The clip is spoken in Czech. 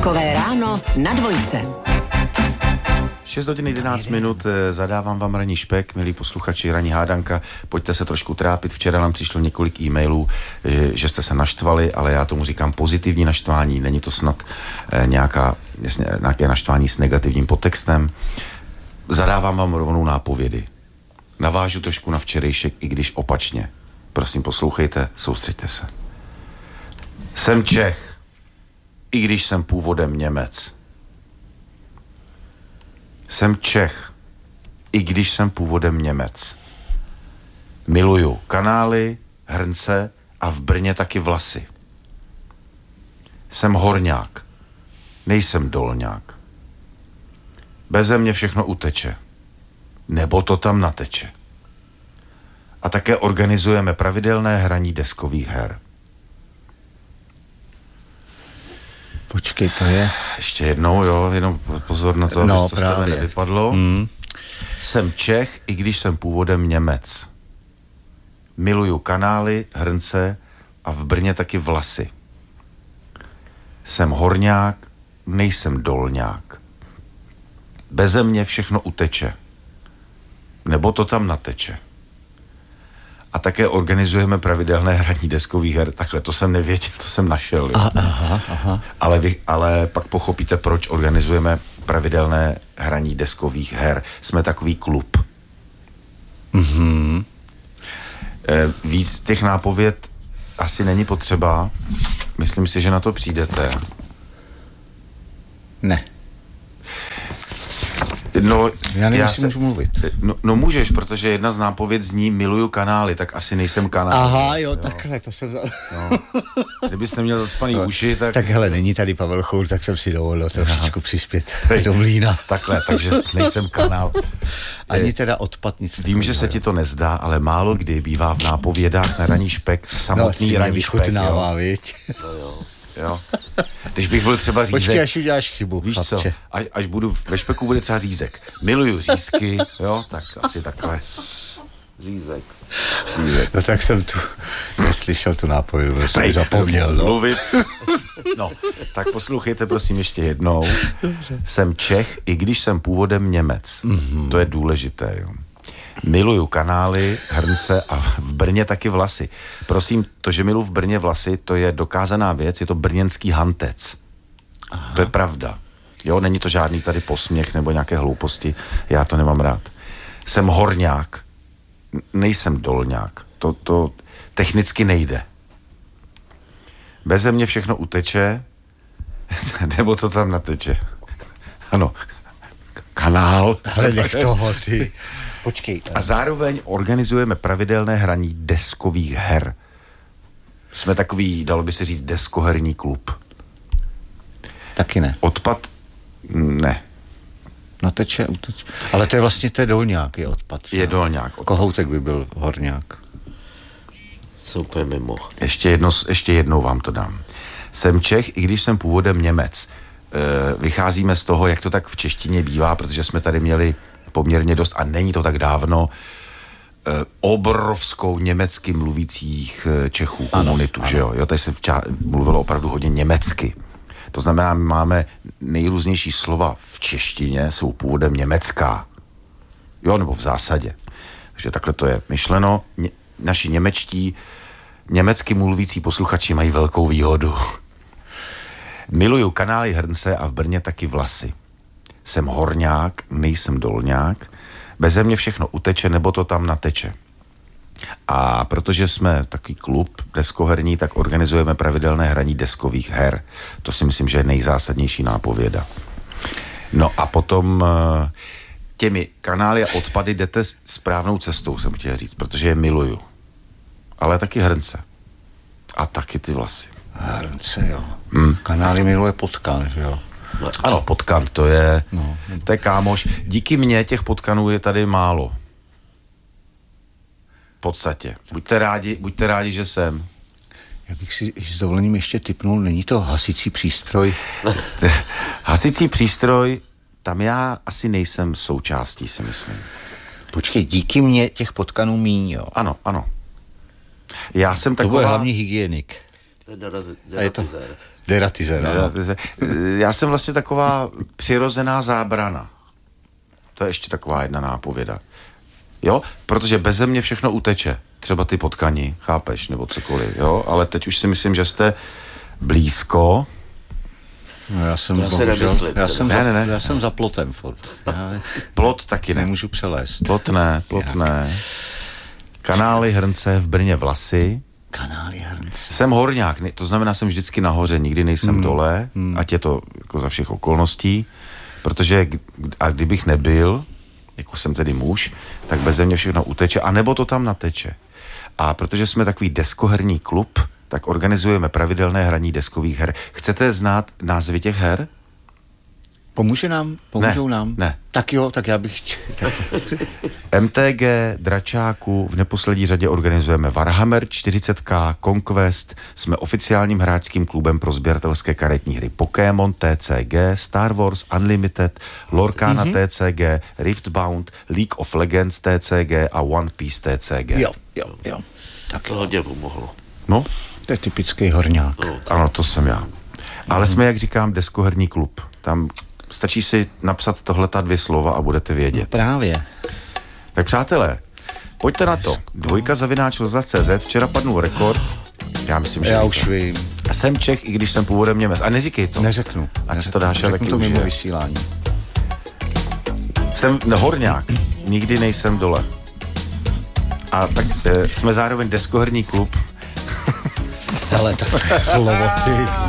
Takové ráno na dvojce. 6 hodin 11 minut, zadávám vám ranní špek, milí posluchači, ranní hádanka, pojďte se trošku trápit, včera nám přišlo několik e-mailů, že jste se naštvali, ale já tomu říkám pozitivní naštvání, není to snad nějaké naštvání s negativním podtextem. Zadávám vám rovnou nápovědy. Navážu trošku na včerejšek, i když opačně. Prosím, poslouchejte, soustřeďte se. Jsem Čech, i když jsem původem Němec. Jsem Čech, i když jsem původem Němec. Miluju kanály, hrnce a v Brně taky vlasy. Jsem horňák, nejsem dolňák. Beze mě všechno uteče, nebo to tam nateče. A také organizujeme pravidelné hraní deskových her. Počkej, to je... Ještě jednou, jo, jenom pozor na to, aby to z tebe nevypadlo. Jsem Čech, i když jsem původem Němec. Miluju kanály, hrnce a v Brně taky vlasy. Jsem horňák, nejsem dolňák. Beze mě všechno uteče. Nebo to tam nateče. A také organizujeme pravidelné hraní deskových her. Takhle, to jsem nevěděl, to jsem našel. Aha. Ale pak pochopíte, proč organizujeme pravidelné hraní deskových her. Jsme takový klub. Víc těch nápověd asi není potřeba. Myslím si, že na to přijdete. Ne. No, já nevím, jestli můžu mluvit. No můžeš, protože jedna z nápověd zní miluju kanály, tak asi nejsem kanál. Aha, jo, takhle, to jsem... No. Kdybyste měl zacpaný uši, tak... Tak hele, není tady Pavel Chour, tak jsem si dovolil trošičku přispět do mlýna. Takhle, takže nejsem kanál. Ani teda odpad nic. Vím, že se ti to nezdá, ale málo kdy bývá v nápovědách na ranní špek samotný ranní špek. Jo. Když bych byl třeba řízek... Počkej, až uděláš chybu, víš chlapče. co, až budu ve špeku, bude třeba řízek. Miluju řízky, jo, tak asi takhle. Řízek. No tak jsem tu neslyšel tu nápovědu, jsem zapomněl. Mluvit. No, tak poslouchejte prosím ještě jednou. Dobře. Jsem Čech, i když jsem původem Němec. To je důležité, jo. Miluju kanály, hrnce a v Brně taky vlasy. Prosím, to, že miluji v Brně vlasy, to je dokázaná věc, je to brněnský hantec. Aha. To je pravda. Jo, není to žádný tady posměch nebo nějaké hlouposti, já to nemám rád. Jsem horňák, nejsem dolňák. To technicky nejde. Beze mě všechno uteče, nebo to tam nateče. Ano, kanál. Ale nech toho, ty... Počkej. A zároveň organizujeme pravidelné hraní deskových her. Jsme takový, dalo by se říct, deskoherní klub. Taky ne. Odpad? Ne. Nateče, uteče. Ale to je vlastně, to je dolňák, je odpad. Je dolňák. Odpad. Kohoutek by byl horňák. Jsou úplně mimo. Ještě jednou vám to dám. Jsem Čech, i když jsem původem Němec. Vycházíme z toho, jak to tak v češtině bývá, protože jsme tady měli poměrně dost, a není to tak dávno, obrovskou německy mluvících Čechů komunitu, ano. Že jo? Jo, tady se mluvilo opravdu hodně německy. To znamená, my máme nejrůznější slova v češtině, jsou původem německá. Jo, nebo v zásadě. Takže takhle to je myšleno. Naši německy mluvící posluchači mají velkou výhodu. Miluju kanály, hrnce a v Brně taky vlasy. Jsem horňák, nejsem dolňák. Beze mě všechno uteče, nebo to tam nateče. A protože jsme takový klub deskoherní, tak organizujeme pravidelné hraní deskových her. To si myslím, že je nejzásadnější nápověda. No a potom těmi kanály a odpady jdete správnou cestou, jsem chtěl říct, protože je miluju. Ale taky hrnce. A taky ty vlasy. Hrnce, jo. Kanály miluje Potkan, jo. Ano, potkan, to je kámoš. Díky mně těch potkanů je tady málo. V podstatě. Buďte rádi, že jsem. Já bych si s dovolením ještě tipnul, není to hasicí přístroj? Hasicí přístroj, tam já asi nejsem součástí, si myslím. Počkej, díky mně těch potkanů míň, jo. Ano. Já jsem taková... To bude hlavní hygienik. A je to Deratizer, ano. Já jsem vlastně taková přirozená zábrana. To je ještě taková jedna nápověda. Jo, protože beze mě všechno uteče. Třeba ty potkani, chápeš, nebo cokoliv, jo, ale teď už si myslím, že jste blízko. No, já jsem za plotem furt. Plot taky ne. Nemůžu přelézt. Plot ne. Kanály, hrnce, v Brně vlasy. Kanály, hrnce. Jsem horňák, to znamená, jsem vždycky nahoře, nikdy nejsem dole, ať je to jako za všech okolností, protože kdybych nebyl, jako jsem tedy muž, tak beze mě všechno uteče, anebo to tam nateče. A protože jsme takový deskoherní klub, tak organizujeme pravidelné hraní deskových her. Chcete znát názvy těch her? Pomůžou nám? Ne. Tak jo, tak já bych... MTG, Dračáku, v neposlední řadě organizujeme Warhammer 40K, Conquest, jsme oficiálním hráčským klubem pro sběratelské karetní hry Pokémon, TCG, Star Wars, Unlimited, Lorcana TCG, Riftbound, League of Legends TCG a One Piece TCG. Jo. Tak to hodně pomohlo. No? To je typický horňák. Ano, to jsem já. Ale jsme, jak říkám, deskoherní klub. Tam stačí si napsat tohleta 2 slova a budete vědět. No právě. Tak přátelé, pojďte na to. 2@rozhlas.cz, včera padnul rekord. Já myslím, že... Já už vím. Jsem Čech, i když jsem původem Němec. A neříkej to. Neřeknu. Ať si to dáš, ale taky to mimo užije. vysílání. Jsem horňák. Nikdy nejsem dole. A tak jsme zároveň deskoherní klub. Ale tak slovo ty.